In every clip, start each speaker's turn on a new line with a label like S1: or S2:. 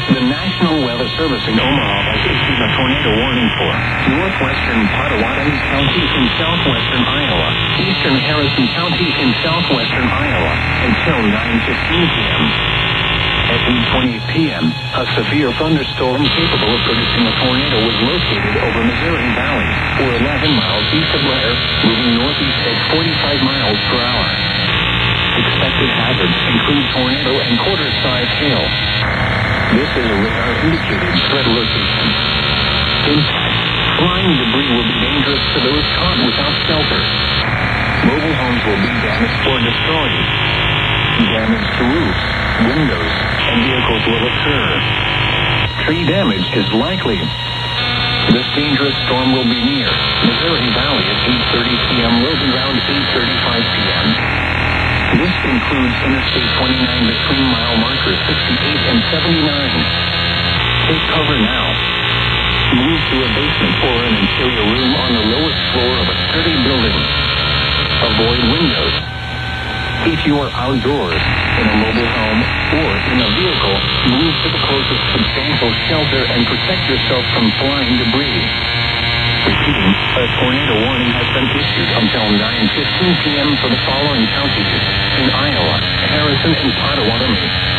S1: The National Weather Service in Omaha has issued a tornado warning for northwestern Pottawatomie County in southwestern Iowa, eastern Harrison County in southwestern Iowa, until 9:15 p.m. At 8:28 p.m., a severe thunderstorm capable of producing a tornado was located over Missouri Valley, or 11 miles east of Blair, moving northeast at 45 miles per hour. Expected hazards include tornado and quarter-size hail. This is a radar-indicated threat location. Impact. Flying debris will be dangerous to those caught without shelter. Mobile homes will be damaged or destroyed. Damage to roofs, windows, and vehicles will occur. Tree damage is likely. This dangerous storm will be near Missouri Valley at 8:30 p.m. Logan around 8:35 p.m. This includes Interstate 29 between mile markers 68 and 79. Take cover now. Move to a basement or an interior room on the lowest floor of a sturdy building. Avoid windows. If you are outdoors, in a mobile home, or in a vehicle, move to the closest substantial shelter and protect yourself from flying debris. Repeating, a tornado warning has been issued until 9:15 p.m. for the following counties in Iowa, Harrison, and Pottawatomie.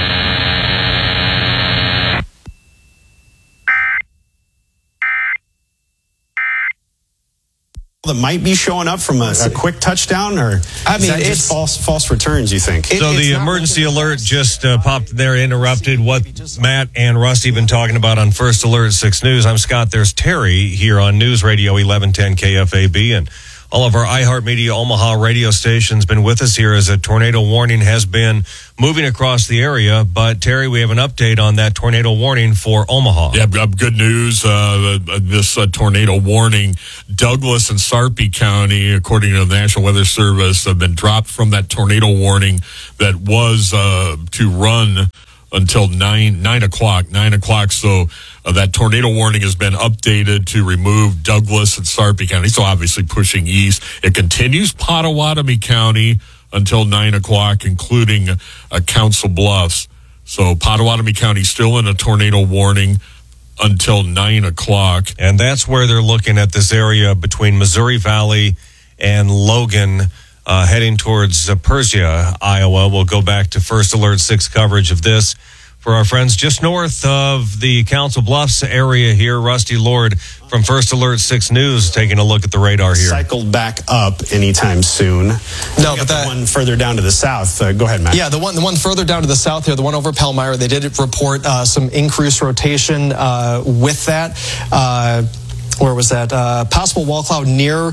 S2: That might be showing up from a quick touchdown, or it's false returns, you think?
S3: So the emergency alert just popped there, interrupted what Matt and Rusty have been talking about on First Alert 6 News. I'm Scott. There's Terry here on News Radio 1110 KFAB, and all of our iHeartMedia Omaha radio stations been with us here as a tornado warning has been moving across the area. But, Terry, we have an update on that tornado warning for Omaha.
S4: Yeah, good news. This tornado warning, Douglas and Sarpy County, according to the National Weather Service, have been dropped from that tornado warning that was to run until 9 o'clock. So that tornado warning has been updated to remove Douglas and Sarpy County. So obviously pushing east. It continues Pottawatomie County until 9 o'clock, including Council Bluffs. So Pottawatomie County still in a tornado warning until 9 o'clock.
S3: And that's where they're looking at this area between Missouri Valley and Logan, heading towards Persia, Iowa. We'll go back to First Alert 6 coverage of this for our friends just north of the Council Bluffs area here. Rusty Lord from First Alert 6 News taking a look at the radar here.
S2: Cycled back up anytime soon. No, but that one further down to the south. Go ahead, Matt.
S5: Yeah, the one further down to the south here, the one over Palmyra, they did report some increased rotation with that. Where was that? Possible wall cloud near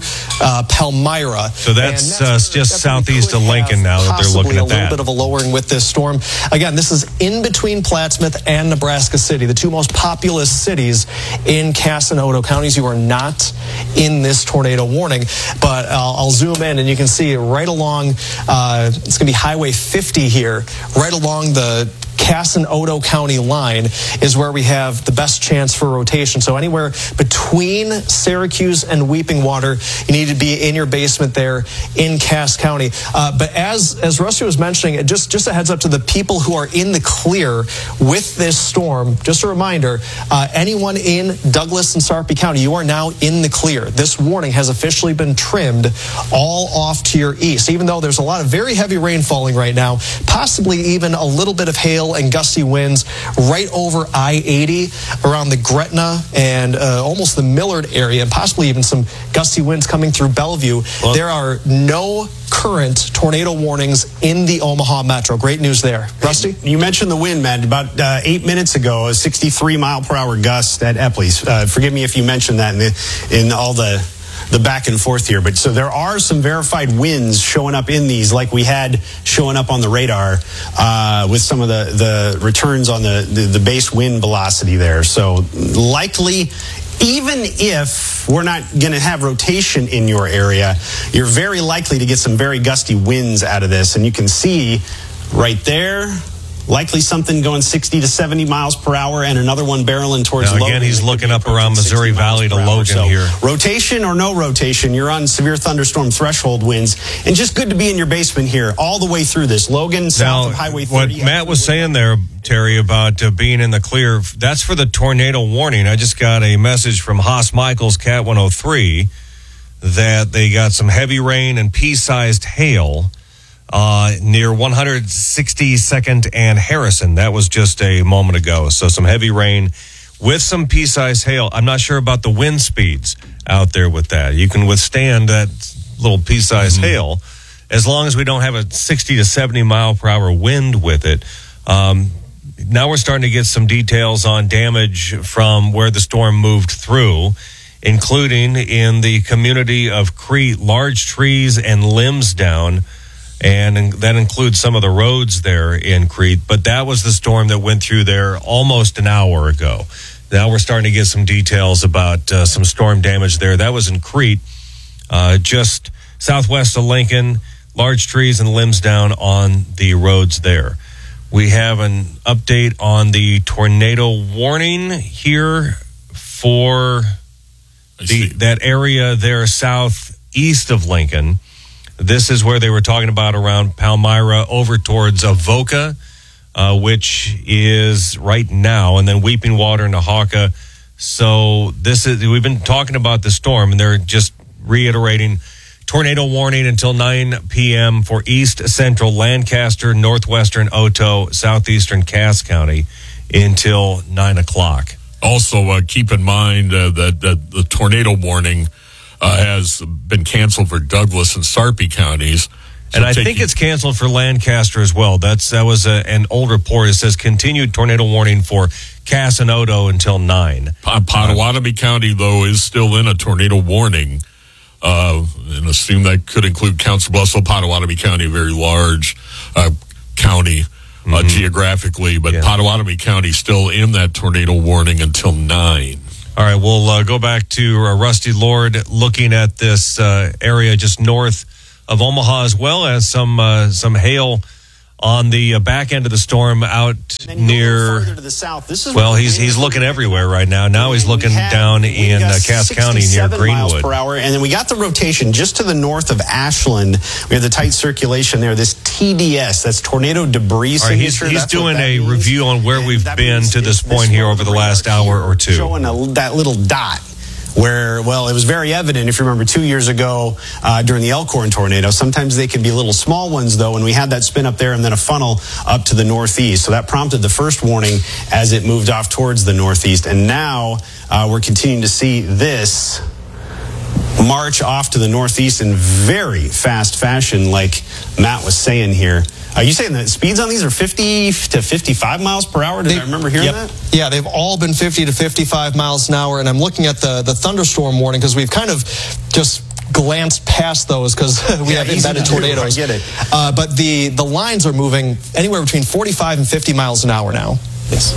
S5: Palmyra.
S3: So that's just southeast of Lincoln now that they're looking at that.
S5: A little bit of a lowering with this storm. Again, this is in between Plattsmouth and Nebraska City, the two most populous cities in Cass and Otoe counties. You are not in this tornado warning, but I'll zoom in and you can see right along, it's going to be Highway 50 here, right along the Cass and Otoe County line is where we have the best chance for rotation. So anywhere between Syracuse and Weeping Water, you need to be in your basement there in Cass County. But as Rusty was mentioning, just a heads up to the people who are in the clear with this storm, just a reminder, anyone in Douglas and Sarpy County, you are now in the clear. This warning has officially been trimmed all off to your east, even though there's a lot of very heavy rain falling right now, possibly even a little bit of hail and gusty winds right over I-80 around the Gretna and almost the Millard area, and possibly even some gusty winds coming through Bellevue. Well, there are no current tornado warnings in the Omaha metro. Great news there. Rusty?
S2: You mentioned the wind, Matt. About 8 minutes ago, a 63-mile-per-hour gust at Epley's. Forgive me if you mentioned that in all the back and forth here. But so there are some verified winds showing up in these, like we had showing up on the radar with some of the returns on the base wind velocity there. So likely, even if we're not going to have rotation in your area, you're very likely to get some very gusty winds out of this. And you can see right there, Likely something going 60 to 70 miles per hour, and another one barreling towards
S3: Now,
S2: Logan.
S3: again, he's looking up around Missouri
S2: 60 miles
S3: Valley to
S2: per hour.
S3: Logan
S2: So,
S3: here.
S2: rotation or no rotation, you're on severe thunderstorm threshold winds, and just good to be in your basement here all the way through this. Logan, south
S3: Now,
S2: of Highway 30.
S3: what Matt was saying there, Terry, about being in the clear, that's for the tornado warning. I just got a message from Haas Michaels, Cat 103, that they got some heavy rain and pea-sized hail near 162nd and Harrison. That was just a moment ago. So some heavy rain with some pea-sized hail. I'm not sure about the wind speeds out there with that. You can withstand that little pea-sized hail as long as we don't have a 60 to 70 mile per hour wind with it. Now we're starting to get some details on damage from where the storm moved through, including in the community of Crete, large trees and limbs down. And that includes some of the roads there in Crete. But that was the storm that went through there almost an hour ago. Now we're starting to get some details about some storm damage there. That was in Crete, just southwest of Lincoln, large trees and limbs down on the roads there. We have an update on the tornado warning here for that area there southeast of Lincoln. This is where they were talking about around Palmyra over towards Avoca, which is right now, and then Weeping Water and Nahaka. So we've been talking about the storm, and they're just reiterating tornado warning until 9 p.m. for east central Lancaster, northwestern Otoe, southeastern Cass County until 9 o'clock.
S4: Also, keep in mind that the tornado warning has been canceled for Douglas and Sarpy counties. So
S3: and I think it's canceled for Lancaster as well. That was an old report. It says continued tornado warning for Cass and Otoe until 9.
S4: Pottawatomie County, though, is still in a tornado warning. And assume that could include Council Bluffs, Pottawatomie County, a very large county geographically. But Pottawatomie County still in that tornado warning until 9.
S3: All right, we'll go back to Rusty Lord looking at this area just north of Omaha, as well as some hail on the back end of the storm out near.
S2: Further to the south. This is
S3: he's looking everywhere right now. Now he's looking down in Cass County near Greenwood.
S2: Miles per hour, and then we got the rotation just to the north of Ashland. We have the tight circulation there. This TDS, that's tornado debris signature.
S3: He's doing a review on where we've been to this point here over the last hour or two.
S2: Showing that little dot. Where, well, it was very evident, if you remember 2 years ago during the Elkhorn tornado. Sometimes they can be little small ones, though, and we had that spin up there and then a funnel up to the northeast. So that prompted the first warning as it moved off towards the northeast. And now we're continuing to see this march off to the northeast in very fast fashion, like Matt was saying here. Are you saying the speeds on these are 50 to 55 miles per hour? Did I remember hearing that?
S5: Yeah, they've all been 50 to 55 miles an hour. And I'm looking at the thunderstorm warning because we've kind of just glanced past those because we have embedded tornadoes.
S2: I get it.
S5: But the lines are moving anywhere between 45 and 50 miles an hour now.
S2: Yes.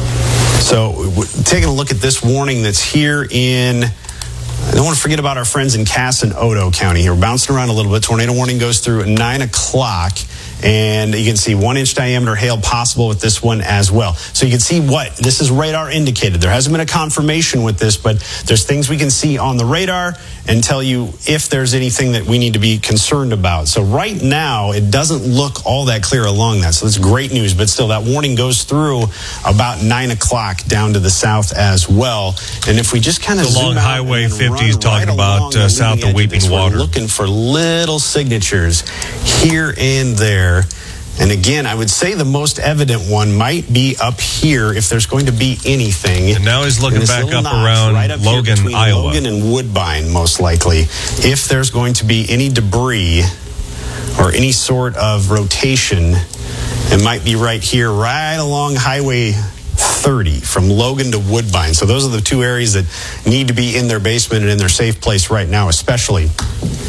S2: So taking a look at this warning that's here in... I don't want to forget about our friends in Cass and Otoe County here. We're bouncing around a little bit. Tornado warning goes through at 9 o'clock. And you can see 1-inch diameter hail possible with this one as well. So you can see this is radar indicated. There hasn't been a confirmation with this, but there's things we can see on the radar and tell you if there's anything that we need to be concerned about. So right now, it doesn't look all that clear along that. So that's great news. But still, that warning goes through about 9 o'clock down to the south as well. And if we just kind of
S3: along Highway 50 is talking about south of Weeping Water.
S2: We're looking for little signatures here and there. And again, I would say the most evident one might be up here if there's going to be anything.
S3: And now he's looking back up around Logan, Iowa.
S2: Logan and Woodbine, most likely. If there's going to be any debris or any sort of rotation, it might be right here, right along Highway 30 from Logan to Woodbine. So those are the two areas that need to be in their basement and in their safe place right now, especially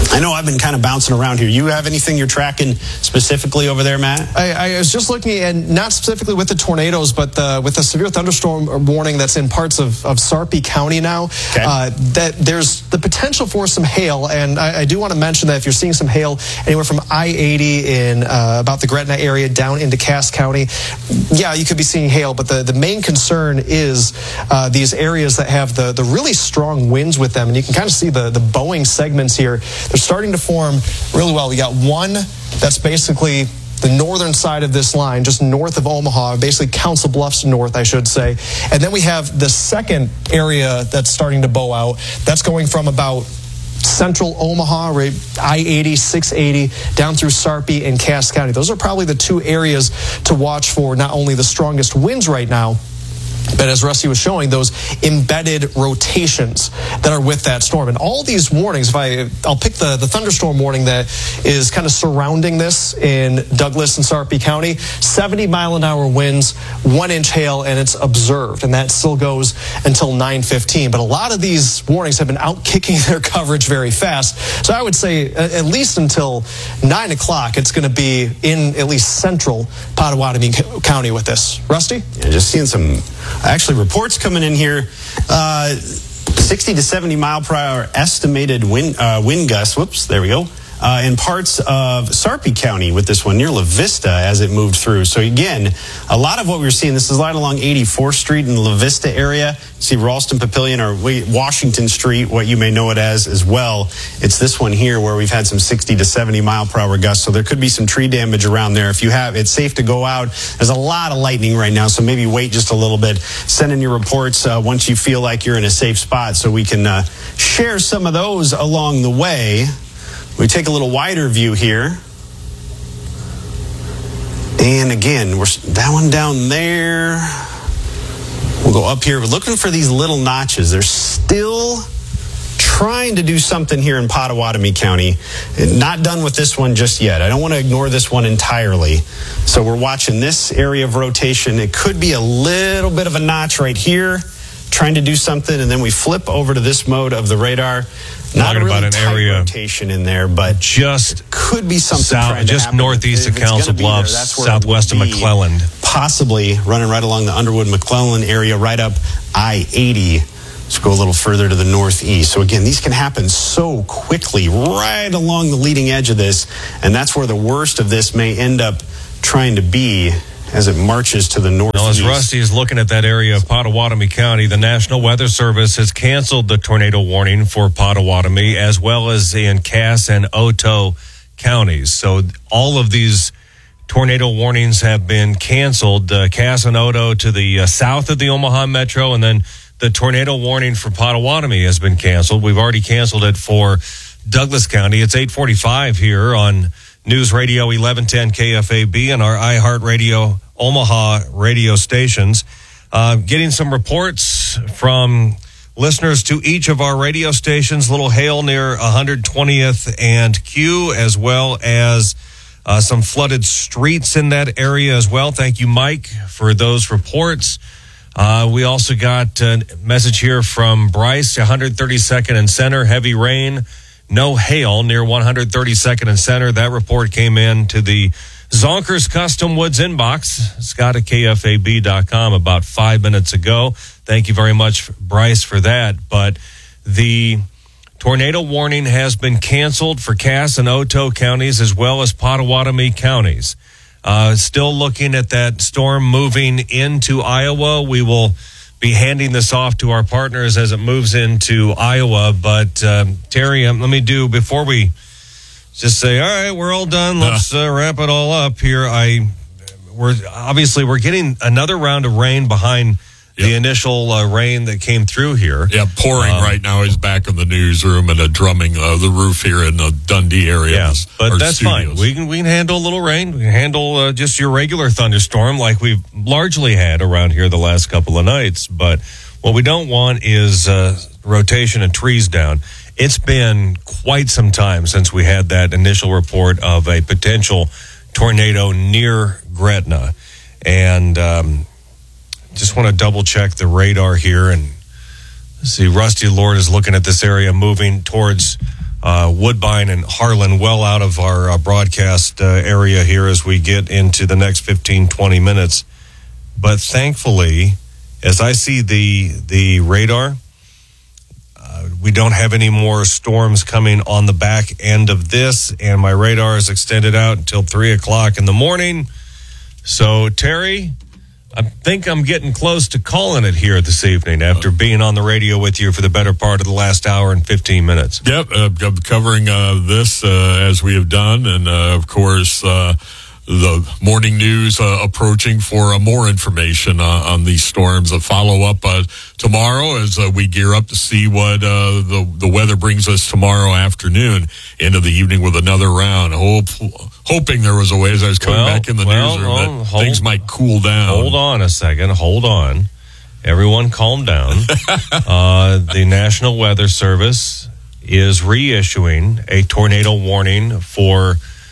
S2: I know I've been kind of bouncing around here. You have anything you're tracking specifically over there, Matt?
S5: I was just looking at, not specifically with the tornadoes, but with the severe thunderstorm warning that's in parts of Sarpy County now,
S2: Okay.
S5: that there's the potential for some hail. And I do want to mention that if you're seeing some hail anywhere from I-80 in about the Gretna area down into Cass County, yeah, you could be seeing hail. But the main concern is these areas that have the really strong winds with them. And you can kind of see the bowing segments here. They're starting to form really well. We got one that's basically the northern side of this line, just north of Omaha, basically Council Bluffs north, I should say. And then we have the second area that's starting to bow out. That's going from about central Omaha, right, I-80, 680, down through Sarpy and Cass County. Those are probably the two areas to watch for not only the strongest winds right now, but as Rusty was showing, those embedded rotations that are with that storm. And all these warnings, I'll pick the thunderstorm warning that is kind of surrounding this in Douglas and Sarpy County, 70-mile-an-hour winds, 1-inch hail, and it's observed. And that still goes until 9:15. But a lot of these warnings have been out-kicking their coverage very fast. So I would say at least until 9 o'clock, it's going to be in at least central Pottawatomie County with this. Rusty?
S2: Yeah, just seeing some actually reports coming in here. 60 to 70 mile per hour estimated wind gusts. Whoops, there we go. In parts of Sarpy County with this one near La Vista as it moved through. So again, a lot of what we're seeing, this is right along 84th Street in the La Vista area. You see Ralston Papillion or Washington Street, what you may know it as well. It's this one here where we've had some 60 to 70 mile per hour gusts. So there could be some tree damage around there. If you have, it's safe to go out. There's a lot of lightning right now, so maybe wait just a little bit. Send in your reports once you feel like you're in a safe spot so we can share some of those along the way. We take a little wider view here. And again, that one down there. We'll go up here. We're looking for these little notches. They're still trying to do something here in Pottawatomie County. Not done with this one just yet. I don't want to ignore this one entirely. So we're watching this area of rotation. It could be a little bit of a notch right here, trying to do something, and then we flip over to this mode of the radar. Not
S3: Talking
S2: a really
S3: about an
S2: tight
S3: area
S2: rotation in there, but
S3: just
S2: could be something trying to
S3: just
S2: happen.
S3: northeast of
S2: If it's
S3: Council
S2: gonna be there,
S3: Bluffs,
S2: that's where it
S3: southwest of
S2: will be.
S3: McClelland.
S2: Possibly running right along the Underwood-McClellan area, right up I-80. Let's go a little further to the northeast. So again, these can happen so quickly, right along the leading edge of this, and that's where the worst of this may end up trying to be as it marches to the northeast.
S3: Now, as Rusty is looking at that area of Pottawatomie County, the National Weather Service has canceled the tornado warning for Pottawatomie as well as in Cass and Otoe counties. So all of these tornado warnings have been canceled. Cass and Otoe to the south of the Omaha Metro, and then the tornado warning for Pottawatomie has been canceled. We've already canceled it for Douglas County. It's 8:45 here on News Radio 1110 KFAB and our iHeartRadio Omaha radio stations. Getting some reports from listeners to each of our radio stations. Little hail near 120th and Q, as well as some flooded streets in that area as well. Thank you, Mike, for those reports. We also got a message here from Bryce, 132nd and Center, heavy rain. No hail near 132nd and Center. That report came in to the Zonkers Custom Woods inbox, Scott at KFAB.com, about 5 minutes ago. Thank you very much, Bryce, for that. But the tornado warning has been canceled for Cass and Otoe counties as well as Pottawatomie counties. Still looking at that storm moving into Iowa. We will be handing this off to our partners as it moves into Iowa. But Terry, let me do, before we just say, all right, we're all done, let's wrap it all up here. We're getting another round of rain behind the initial rain that came through here.
S4: Yeah, pouring right now. He's back in the newsroom and drumming the roof here in the Dundee area.
S3: Yeah, but that's
S4: studios.
S3: fine. We can handle a little rain. We can handle just your regular thunderstorm like we've largely had around here the last couple of nights. But what we don't want is rotation of trees down. It's been quite some time since we had that initial report of a potential tornado near Gretna. And just want to double check the radar here and see. Rusty Lord is looking at this area moving towards Woodbine and Harlan well out of our broadcast area here as we get into the next 15, 20 minutes. But thankfully, as I see the radar, we don't have any more storms coming on the back end of this, and my radar is extended out until 3 o'clock in the morning. So, Terry, I think I'm getting close to calling it here this evening after being on the radio with you for the better part of the last hour and 15 minutes.
S4: Yep, covering this as we have done, and of course, the morning news approaching for more information on these storms. A follow-up tomorrow as we gear up to see what the weather brings us tomorrow afternoon into the evening with another round. Hoping there was a way as I was coming back in the newsroom that things might cool down.
S3: Hold on a second. Hold on. Everyone calm down. The National Weather Service is reissuing a tornado warning for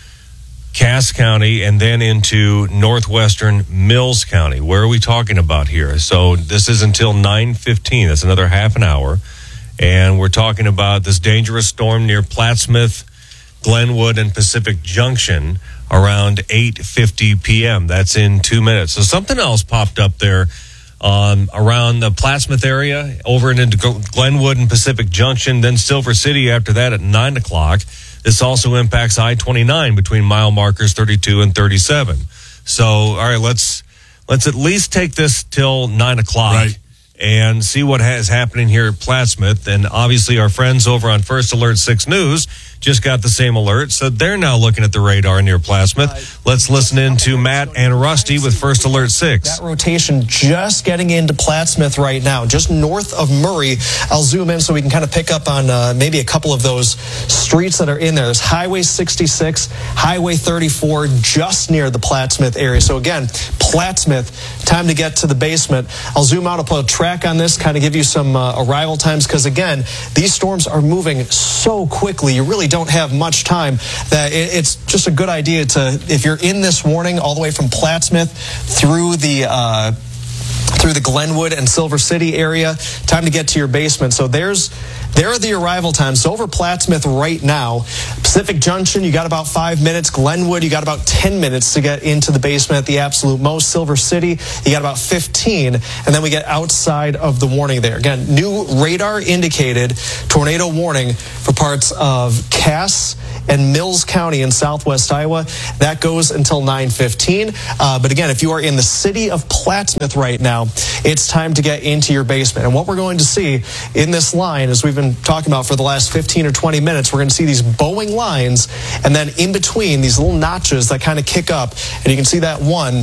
S3: Cass County and then into northwestern Mills County. Where are we talking about here? So this is until 9:15. That's another half an hour. And we're talking about this dangerous storm near Plattsmouth, Glenwood, and Pacific Junction around 8:50 p.m. That's in 2 minutes. So something else popped up there around the Plattsmouth area, over and into Glenwood and Pacific Junction, then Silver City after that at 9 o'clock. This also impacts I-29 between mile markers 32 and 37. So, all right, let's at least take this till 9 o'clock and see what is happening here at Plattsmouth. And obviously our friends over on First Alert 6 News just got the same alert, so they're now looking at the radar near Plattsmouth. Let's listen in to Matt and Rusty with First Alert 6.
S5: That rotation just getting into Plattsmouth right now, just north of Murray. I'll zoom in so we can kind of pick up on maybe a couple of those streets that are in there. There's Highway 66, Highway 34, just near the Plattsmouth area. So again, Plattsmouth, time to get to the basement. I'll zoom out, I'll put a track on this, kind of give you some arrival times, because again, these storms are moving so quickly. You really don't have much time that it's just a good idea to, if you're in this warning all the way from Plattsmouth through the Glenwood and Silver City area, time to get to your basement. So there are the arrival times. Over Plattsmouth right now. Pacific Junction, you got about 5 minutes. Glenwood, you got about 10 minutes to get into the basement at the absolute most. Silver City, you got about 15. And then we get outside of the warning there. Again, new radar indicated tornado warning for parts of Cass and Mills County in southwest Iowa. That goes until 9:15. But again, if you are in the city of Plattsmouth right now, it's time to get into your basement. And what we're going to see in this line, as we've been talking about for the last 15 or 20 minutes, we're going to see these bowing lines, and then in between these little notches that kind of kick up. And you can see that one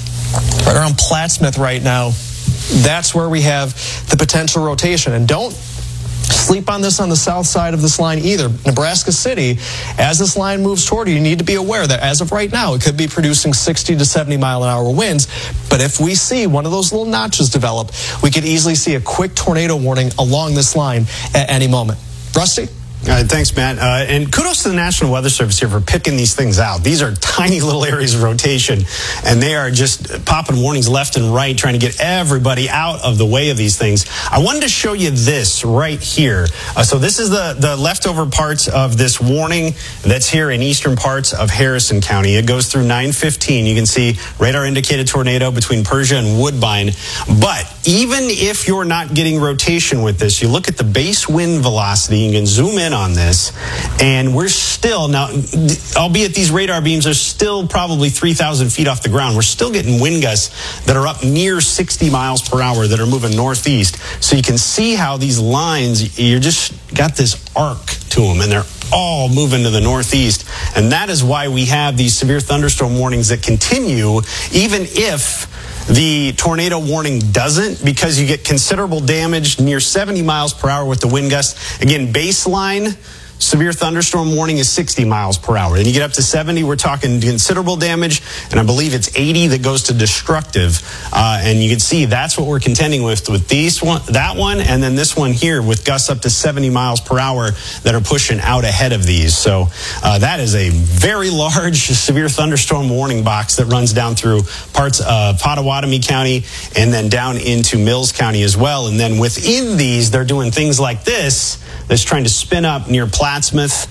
S5: right around Plattsmouth right now. That's where we have the potential rotation. And don't sleep on this on the south side of this line either. Nebraska City, as this line moves toward you need to be aware that as of right now, it could be producing 60 to 70 mile an hour winds. But if we see one of those little notches develop, we could easily see a quick tornado warning along this line at any moment. Rusty?
S2: Thanks, Matt. And kudos to the National Weather Service here for picking these things out. These are tiny little areas of rotation, and they are just popping warnings left and right, trying to get everybody out of the way of these things. I wanted to show you this right here. So this is the leftover parts of this warning that's here in eastern parts of Harrison County. It goes through 9:15. You can see radar indicated tornado between Persia and Woodbine. But even if you're not getting rotation with this, you look at the base wind velocity, you can zoom in on this, and we're still, now, albeit these radar beams are still probably 3,000 feet off the ground, we're still getting wind gusts that are up near 60 miles per hour that are moving northeast. So you can see how these lines, you just got this arc to them, and they're all moving to the northeast. And that is why we have these severe thunderstorm warnings that continue, even if the tornado warning doesn't, because you get considerable damage near 70 miles per hour with the wind gusts. Again, baseline severe thunderstorm warning is 60 miles per hour. Then you get up to 70, we're talking considerable damage, and I believe it's 80 that goes to destructive. And you can see that's what we're contending with these one, that one, and then this one here with gusts up to 70 miles per hour that are pushing out ahead of these. So that is a very large severe thunderstorm warning box that runs down through parts of Pottawatomie County and then down into Mills County as well. And then within these, they're doing things like this that's trying to spin up near Platte Plattsmouth.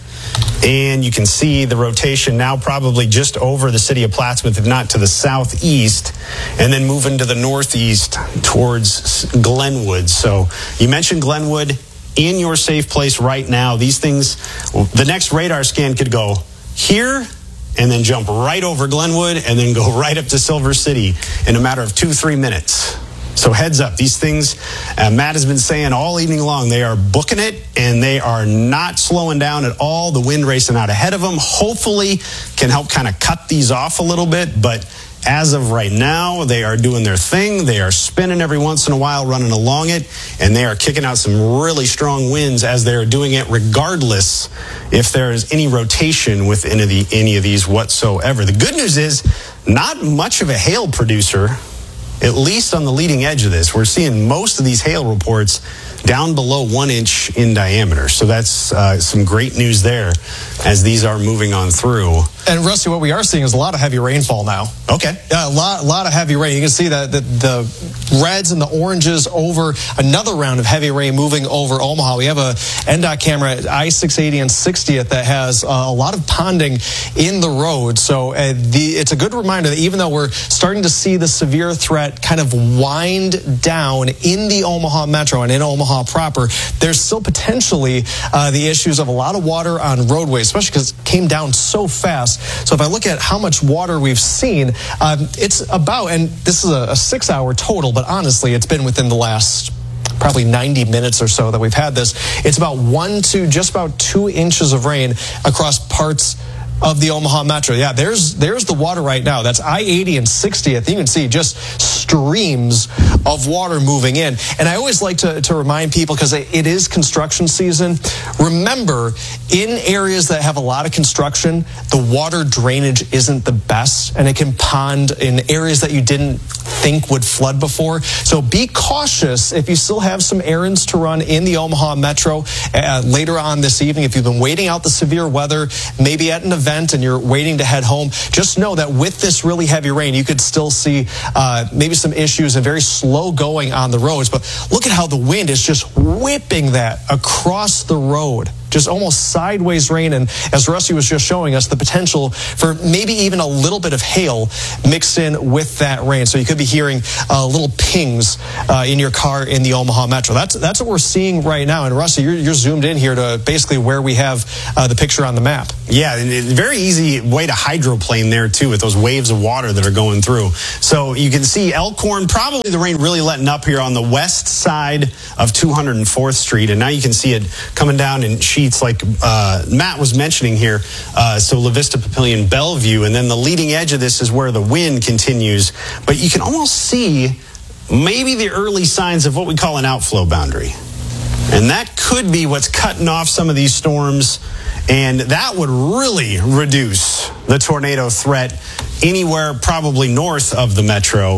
S2: And you can see the rotation now probably just over the city of Plattsmouth, if not to the southeast, and then moving to the northeast towards Glenwood. So you mentioned Glenwood, in your safe place right now. These things, the next radar scan could go here and then jump right over Glenwood and then go right up to Silver City in a matter of 2-3 minutes. So heads up, these things, Matt has been saying all evening long, they are booking it and they are not slowing down at all. The wind racing out ahead of them hopefully can help kind of cut these off a little bit. But as of right now, they are doing their thing. They are spinning every once in a while, running along it, and they are kicking out some really strong winds as they are doing it, regardless if there is any rotation with any of these whatsoever. The good news is not much of a hail producer, at least on the leading edge of this. We're seeing most of these hail reports down below 1 inch in diameter. So that's some great news there as these are moving on through.
S5: And Rusty, what we are seeing is a lot of heavy rainfall now.
S2: Okay.
S5: Yeah, a lot of heavy rain. You can see that the reds and the oranges over another round of heavy rain moving over Omaha. We have a NDOT camera at I-680 and 60th that has a lot of ponding in the road. So it's a good reminder that even though we're starting to see the severe threat kind of wind down in the Omaha metro and in Omaha proper, there's still potentially the issues of a lot of water on roadways, especially because it came down so fast. So if I look at how much water we've seen, it's about, and this is a 6-hour total, but honestly, it's been within the last probably 90 minutes or so that we've had this. It's about 1 to just about 2 inches of rain across parts of the Omaha metro. Yeah, there's the water right now. That's I-80 and 60th. You can see just streams of water moving in. And I always like to remind people, because it is construction season, remember, in areas that have a lot of construction, the water drainage isn't the best, and it can pond in areas that you didn't think would flood before. So be cautious if you still have some errands to run in the Omaha metro later on this evening. If you've been waiting out the severe weather, maybe at an event, and you're waiting to head home, just know that with this really heavy rain, you could still see maybe some issues and very slow going on the roads. But look at how the wind is just whipping that across the road. Just almost sideways rain, and as Rusty was just showing us, the potential for maybe even a little bit of hail mixed in with that rain. So you could be hearing little pings in your car in the Omaha metro. That's what we're seeing right now. And Rusty, you're zoomed in here to basically where we have the picture on the map.
S2: Yeah, very easy way to hydroplane there too, with those waves of water that are going through. So you can see Elkhorn, probably the rain really letting up here on the west side of 204th Street, and now you can see it coming down in sheets like Matt was mentioning here. So La Vista, Papillion, Bellevue, and then the leading edge of this is where the wind continues. But you can almost see maybe the early signs of what we call an outflow boundary. And that could be what's cutting off some of these storms, and that would really reduce the tornado threat anywhere probably north of the metro.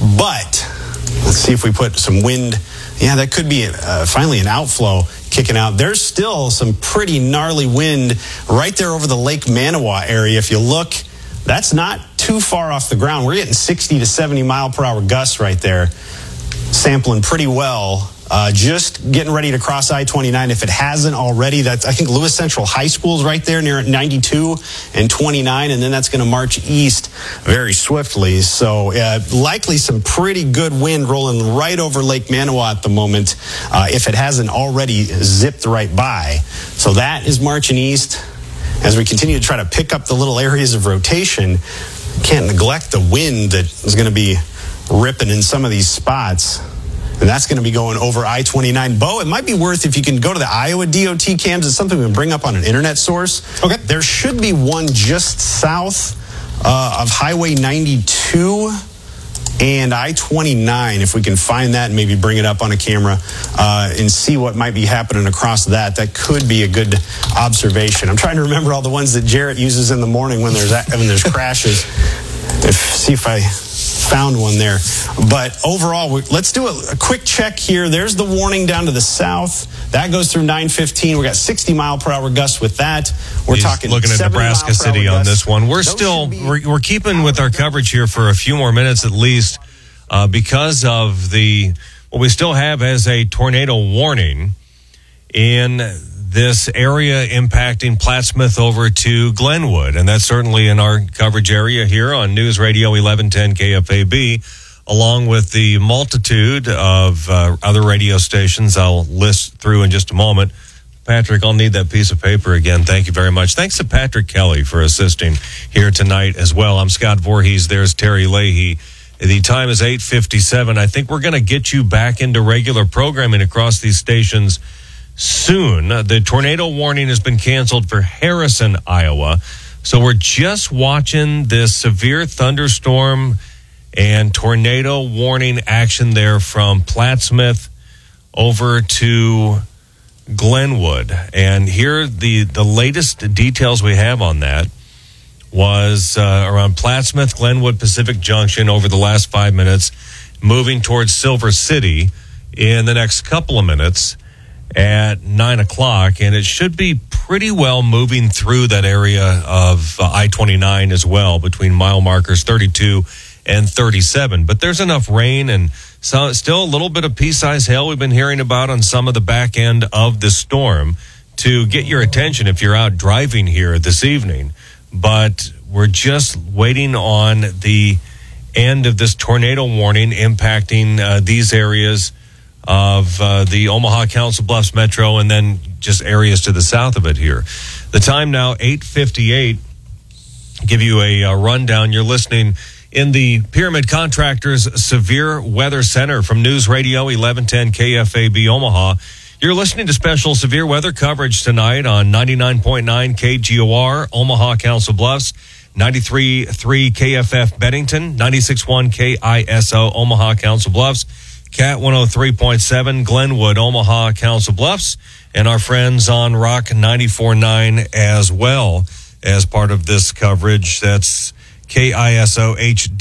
S2: But let's see if we put some wind. Yeah, that could be finally an outflow kicking out. There's still some pretty gnarly wind right there over the Lake Manawa area. If you look, that's not too far off the ground. We're getting 60 to 70 mile per hour gusts right there, sampling pretty well. Just getting ready to cross I-29 if it hasn't already. That's, I think, Lewis Central High School is right there near 92 and 29, and then that's going to march east very swiftly. So likely some pretty good wind rolling right over Lake Manawa at the moment if it hasn't already zipped right by. So that is marching east. As we continue to try to pick up the little areas of rotation, can't neglect the wind that is going to be ripping in some of these spots. And that's going to be going over I-29. Bo, it might be worth, if you can go to the Iowa DOT cams, it's something we can bring up on an internet source.
S5: Okay.
S2: There should be one just south of Highway 92 and I-29, if we can find that and maybe bring it up on a camera and see what might be happening across that. That could be a good observation. I'm trying to remember all the ones that Jarrett uses in the morning when there's crashes. See if I found one there. But overall, let's do a quick check here. There's the warning down to the south. That goes through 9:15. We got 60 mile per hour gusts with that. We're talking
S3: looking at Nebraska City on this one. We're keeping with our coverage here for a few more minutes at least because of what we still have as a tornado warning in this area impacting Plattsmouth over to Glenwood. And that's certainly in our coverage area here on News Radio 1110 KFAB, along with the multitude of other radio stations I'll list through in just a moment. Patrick, I'll need that piece of paper again. Thank you very much. Thanks to Patrick Kelly for assisting here tonight as well. I'm Scott Voorhees. There's Terry Leahy. The time is 8:57. I think we're going to get you back into regular programming across these stations soon. The tornado warning has been canceled for Harrison, Iowa. So we're just watching this severe thunderstorm and tornado warning action there from Plattsmouth over to Glenwood. And here the latest details we have on that was around Plattsmouth, Glenwood, Pacific Junction over the last 5 minutes, moving towards Silver City in the next couple of minutes at 9 o'clock. And it should be pretty well moving through that area of I-29 as well, between mile markers 32 and 37. But there's enough rain and still a little bit of pea-sized hail we've been hearing about on some of the back end of the storm to get your attention if you're out driving here this evening. But we're just waiting on the end of this tornado warning impacting these areas of the Omaha Council Bluffs Metro and then just areas to the south of it here. The time now, 8:58. Give you a rundown. You're listening in the Pyramid Contractors Severe Weather Center from News Radio 1110 KFAB Omaha. You're listening to special severe weather coverage tonight on 99.9 KGOR Omaha Council Bluffs, 93.3 KFF Bennington, 96.1 KISO Omaha Council Bluffs, Cat 103.7 Glenwood Omaha Council Bluffs, and our friends on Rock 94.9 as well as part of this coverage. That's KISO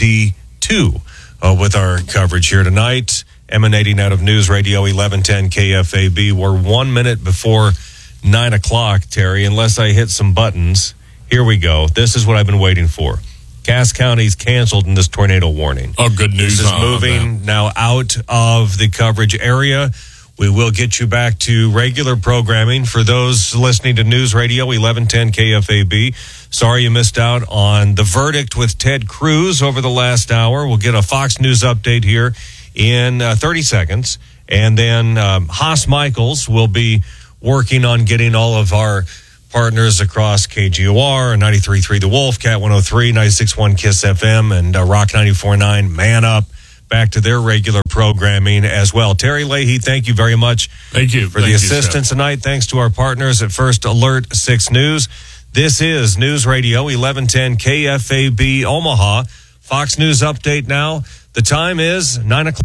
S3: HD2 with our coverage here tonight, emanating out of News Radio 1110 KFAB. We're 1 minute before 9 o'clock, Terry, unless I hit some buttons. Here we go. This is what I've been waiting for. Cass County's canceled in this tornado warning.
S4: Oh, good news.
S3: This is moving now out of the coverage area. We will get you back to regular programming. For those listening to News Radio 1110 KFAB, sorry you missed out on the verdict with Ted Cruz over the last hour. We'll get a Fox News update here in 30 seconds. And then Haas Michaels will be working on getting all of our partners across KGOR, 93.3 The Wolf, Cat 103, 96.1 KISS FM, and Rock 94.9 Man Up back to their regular programming as well. Terry Leahy, thank you very much.
S4: Thank you
S3: for the assistance tonight. Thanks to our partners at First Alert 6 News. This is News Radio 1110 KFAB Omaha. Fox News update now. The time is 9 o'clock.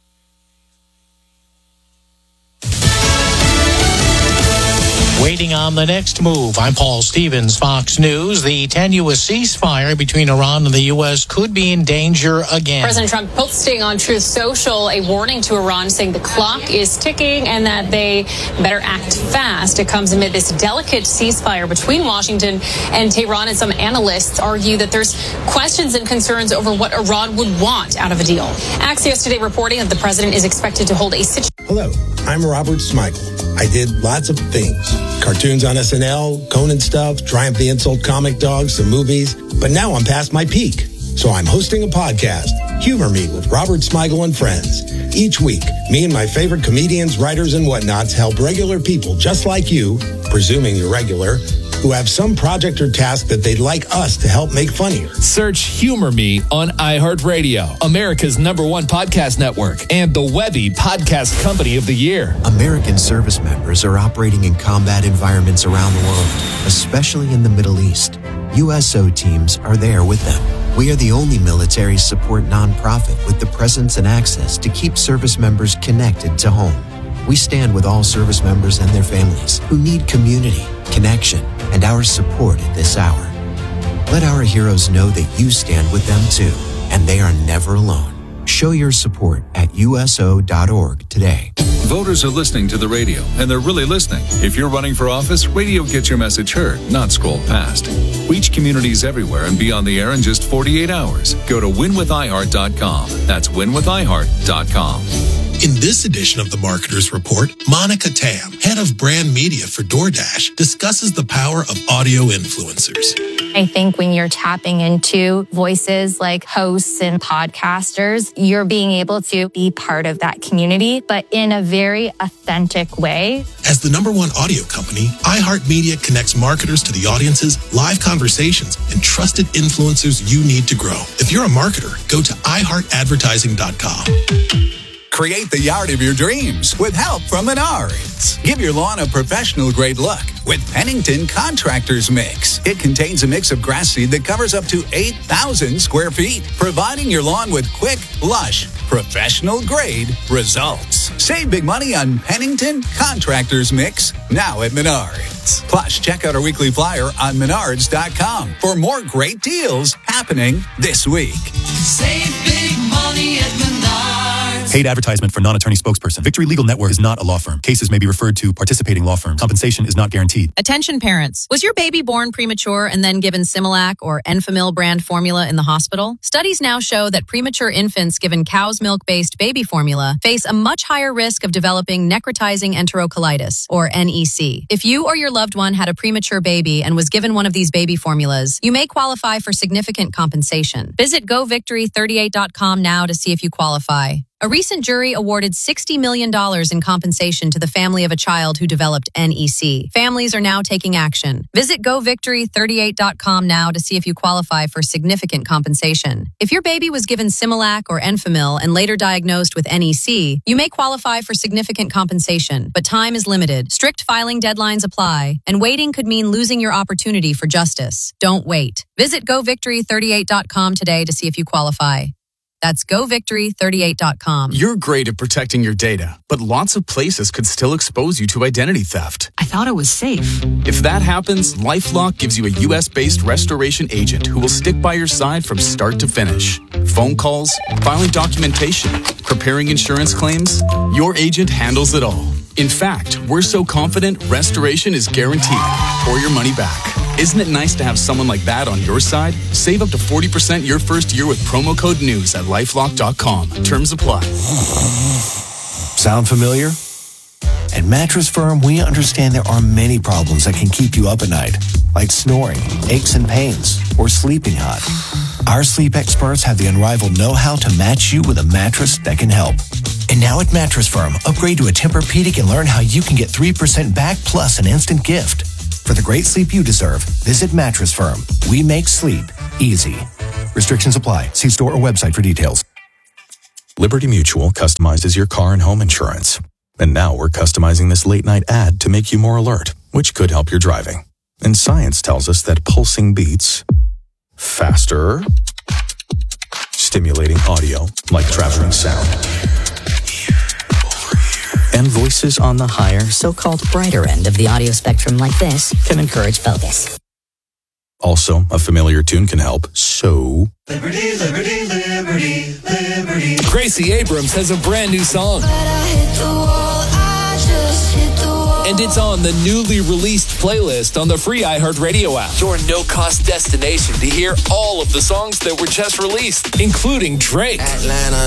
S6: Waiting on the next move. I'm Paul Stevens, Fox News. The tenuous ceasefire between Iran and the U.S. could be in danger again.
S7: President Trump posting on Truth Social a warning to Iran saying the clock is ticking and that they better act fast. It comes amid this delicate ceasefire between Washington and Tehran, and some analysts argue that there's questions and concerns over what Iran would want out of a deal. Axios today reporting that the president is expected to hold a
S8: Hello, I'm Robert Smigel. I did lots of things. Cartoons on SNL, Conan stuff, Triumph the Insult comic dogs, some movies. But now I'm past my peak. So I'm hosting a podcast, Humor Me with Robert Smigel and Friends. Each week, me and my favorite comedians, writers, and whatnots help regular people just like you, presuming you're regular, who have some project or task that they'd like us to help make funnier.
S9: Search Humor Me on iHeartRadio, America's #1 podcast network, and the Webby Podcast Company of the Year.
S10: American service members are operating in combat environments around the world, especially in the Middle East. USO teams are there with them. We are the only military support nonprofit with the presence and access to keep service members connected to home. We stand with all service members and their families who need community, connection, and our support at this hour. Let our heroes know that you stand with them too, and they are never alone. Show your support at USO.org today.
S11: Voters are listening to the radio, and they're really listening. If you're running for office, radio gets your message heard, not scrolled past. Reach communities everywhere and be on the air in just 48 hours. Go to winwithiheart.com. That's winwithiheart.com.
S12: In this edition of the Marketer's Report, Monica Tam, head of brand media for DoorDash, discusses the power of audio influencers.
S13: I think when you're tapping into voices like hosts and podcasters, you're being able to be part of that community, but in a very authentic way.
S12: As the #1 audio company, iHeartMedia connects marketers to the audiences, live conversations, and trusted influencers you need to grow. If you're a marketer, go to iHeartAdvertising.com.
S14: Create the yard of your dreams with help from Menards. Give your lawn a professional-grade look with Pennington Contractors Mix. It contains a mix of grass seed that covers up to 8,000 square feet, providing your lawn with quick, lush, professional-grade results. Save big money on Pennington Contractors Mix now at Menards. Plus, check out our weekly flyer on Menards.com for more great deals happening this week.
S15: Save big money at Menards.
S16: Paid advertisement for non-attorney spokesperson. Victory Legal Network is not a law firm. Cases may be referred to participating law firms. Compensation is not guaranteed.
S17: Attention parents. Was your baby born premature and then given Similac or Enfamil brand formula in the hospital? Studies now show that premature infants given cow's milk-based baby formula face a much higher risk of developing necrotizing enterocolitis, or NEC. If you or your loved one had a premature baby and was given one of these baby formulas, you may qualify for significant compensation. Visit govictory38.com now to see if you qualify. A recent jury awarded $60 million in compensation to the family of a child who developed NEC. Families are now taking action. Visit govictory38.com now to see if you qualify for significant compensation. If your baby was given Similac or Enfamil and later diagnosed with NEC, you may qualify for significant compensation, but time is limited. Strict filing deadlines apply, and waiting could mean losing your opportunity for justice. Don't wait. Visit govictory38.com today to see if you qualify. That's govictory38.com.
S18: You're great at protecting your data, but lots of places could still expose you to identity theft.
S19: I thought it was safe.
S18: If that happens, LifeLock gives you a U.S.-based restoration agent who will stick by your side from start to finish. Phone calls, filing documentation, preparing insurance claims, your agent handles it all. In fact, we're so confident restoration is guaranteed or your money back. Isn't it nice to have someone like that on your side? Save up to 40% your first year with promo code NEWS at LifeLock.com. Terms apply.
S20: Sound familiar? At Mattress Firm, we understand there are many problems that can keep you up at night, like snoring, aches and pains, or sleeping hot. Our sleep experts have the unrivaled know-how to match you with a mattress that can help. And now at Mattress Firm, upgrade to a Tempur-Pedic and learn how you can get 3% back plus an instant gift. For the great sleep you deserve, visit Mattress Firm. We make sleep easy. Restrictions apply. See store or website for details.
S21: Liberty Mutual customizes your car and home insurance. And now we're customizing this late-night ad to make you more alert, which could help your driving. And science tells us that pulsing beats faster, stimulating audio like traveling sound,
S22: and voices on the higher, so-called brighter end of the audio spectrum like this can encourage focus.
S21: Also, a familiar tune can help, so...
S15: Liberty, liberty, liberty, liberty.
S9: Gracie Abrams has a brand new song. And it's on the newly released playlist on the free iHeartRadio app. Your no-cost destination to hear all of the songs that were just released, including Drake.
S15: Atlanta.